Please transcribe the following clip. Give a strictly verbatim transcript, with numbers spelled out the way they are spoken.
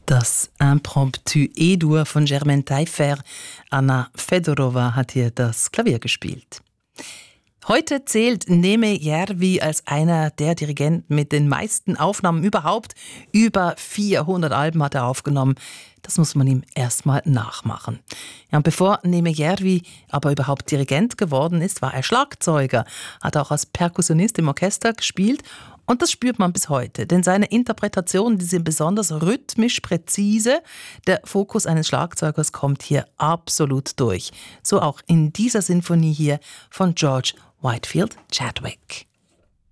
Das Impromptu E-Dur von Germaine Taillefer. Anna Fedorova hat hier das Klavier gespielt. Heute zählt Neeme Järvi als einer der Dirigenten mit den meisten Aufnahmen überhaupt. Über vierhundert Alben hat er aufgenommen. Das muss man ihm erstmal nachmachen. Ja, und bevor Neeme Järvi aber überhaupt Dirigent geworden ist, war er Schlagzeuger, hat auch als Perkussionist im Orchester gespielt. Und das spürt man bis heute, denn seine Interpretationen, die sind besonders rhythmisch präzise. Der Fokus eines Schlagzeugers kommt hier absolut durch. So auch in dieser Sinfonie hier von George Whitefield Chadwick.